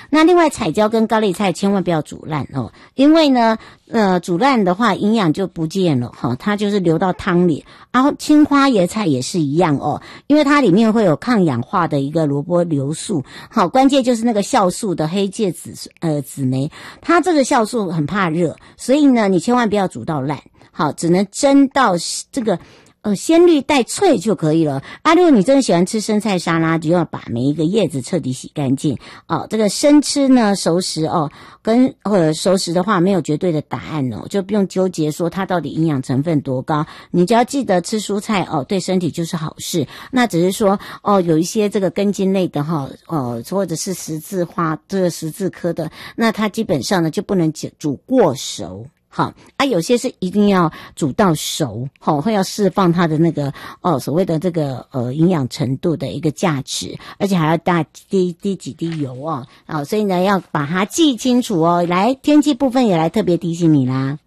那另外彩椒跟高丽菜千万不要煮烂哦，因为呢煮烂的话营养就不见了哈，它就是流到汤里。然后青花椰菜也是一样哦，因为它里面会有抗氧化的一个萝卜硫素，好，关键就是那个酵素的黑芥紫莓，它这个酵素很怕热，所以呢你千万不要煮到烂，好，只能蒸到这个鲜绿带脆就可以了啊。如果你真的喜欢吃生菜沙拉，就要把每一个叶子彻底洗干净哦。这个生吃呢，熟食哦，跟熟食的话没有绝对的答案哦，就不用纠结说它到底营养成分多高，你只要记得吃蔬菜哦，对身体就是好事。那只是说哦，有一些这个根茎类的哈或者是十字花这个十字科的，那它基本上呢就不能煮过熟。好啊，有些是一定要煮到熟，会要释放它的那个所谓的这个营养程度的一个价值，而且还要滴几滴油哦，所以呢要把它记清楚哦。来，天气部分也来特别提醒你啦。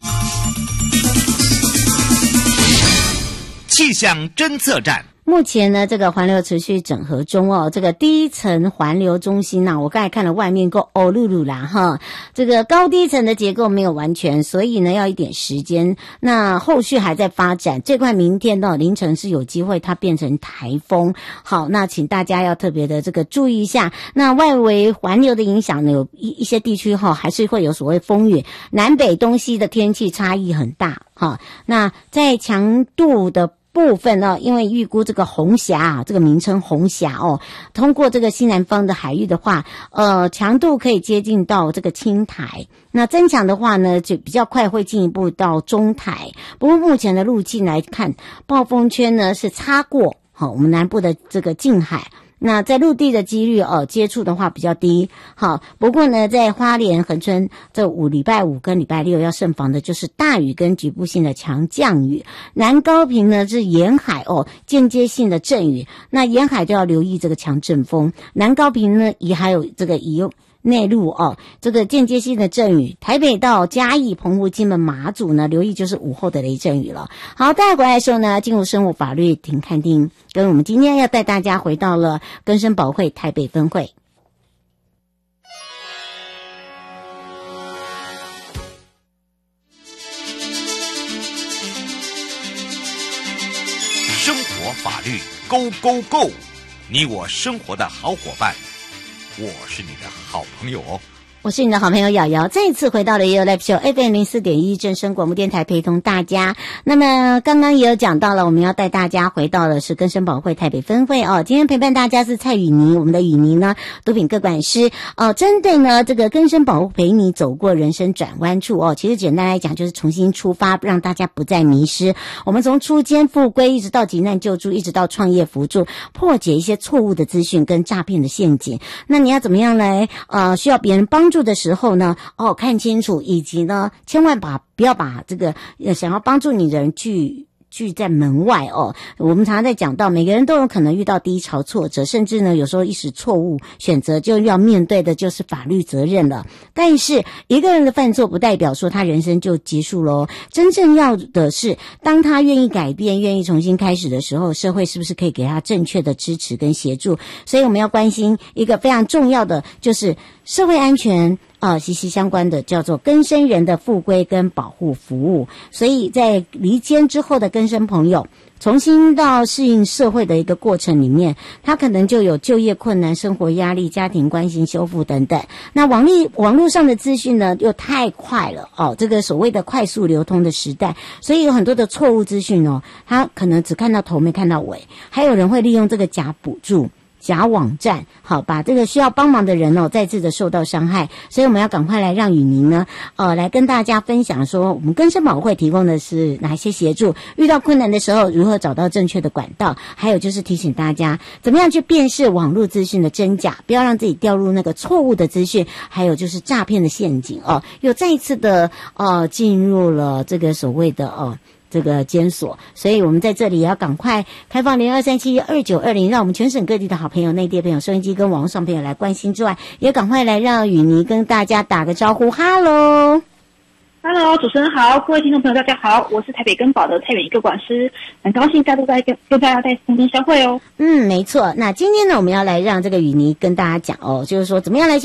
气象侦测站。 目前呢，这个环流持续整合中哦。这个第一层环流中心我刚才看了外面够噜噜啦哈。这个高低层的结构没有完全，所以呢要一点时间。那后续还在发展，这块明天到凌晨是有机会它变成台风。好，那请大家要特别的这个注意一下。那外围环流的影响呢，有一些地区还是会有所谓风雨，南北东西的天气差异很大哈。那在强度的部分呢，因为预估这个红霞这个名称红霞通过这个西南方的海域的话，强度可以接近到这个青台。那增强的话呢，就比较快会进一步到中台。不过目前的路径来看，暴风圈呢是擦过我们南部的这个近海。那在陆地的几率接触的话比较低。好，不过呢在花莲恒春这礼拜五跟礼拜六要慎防的就是大雨跟局部性的强降雨。南高屏呢是沿海间接性的阵雨，那沿海就要留意这个强阵风。南高屏呢也还有这个内陆这个间接性的阵雨，台北到嘉义、澎湖、金门、马祖呢，留意就是午后的雷阵雨了。好，带回来的时候呢，进入生活法律停看听，跟我们今天要带大家回到了根生保会台北分会。 生活法律 Go Go Go， 你我生活的好伙伴。我是你的好朋友我是你的好朋友瑶瑶，再一次回到了也有 Live Show FM 04.1正声广播电台，陪同大家。那么刚刚也有讲到了，我们要带大家回到的是根生保会台北分会今天陪伴大家是蔡雨妮，我们的雨妮呢毒品个管师针对呢这个根生保护陪你走过人生转弯处其实简单来讲就是重新出发，让大家不再迷失。我们从初监复归一直到急难救助，一直到创业辅助，破解一些错误的资讯跟诈骗的陷阱。那你要怎么样来需要别人帮助的时候呢看清楚，以及呢千万不要把这个想要帮助你的人拒在门外我们常常在讲到每个人都有可能遇到低潮挫折，甚至呢有时候一时错误选择就要面对的就是法律责任了。但是一个人的犯错不代表说他人生就结束咯，真正要的是当他愿意改变愿意重新开始的时候，社会是不是可以给他正确的支持跟协助。所以我们要关心一个非常重要的就是社会安全息息相关的叫做更生人的复归跟保护服务。所以在离监之后的更生朋友重新到适应社会的一个过程里面，他可能就有就业困难、生活压力、家庭关系修复等等。那网络上的资讯呢又太快了这个所谓的快速流通的时代，所以有很多的错误资讯他可能只看到头没看到尾，还有人会利用这个假补助假网站把这个需要帮忙的人再次的受到伤害。所以我们要赶快来让雨妮呢来跟大家分享说我们根生保会提供的是哪些协助，遇到困难的时候如何找到正确的管道，还有就是提醒大家怎么样去辨识网络资讯的真假，不要让自己掉入那个错误的资讯，还有就是诈骗的陷阱又再一次的进入了这个所谓的这个监所。所以我们在这里也要赶快开放02372920，让我们全省各地的好朋友、内地的朋友、收音机跟网络上朋友来关心之外，也赶快来让雨妮跟大家打个招呼。Hello， 主持人好，各位听众朋友大家好，我是台北根保的蔡远一个管师，很高兴再度跟大家在空中相会没错。那今天呢，我们要来让这个雨妮跟大家讲就是说怎么样来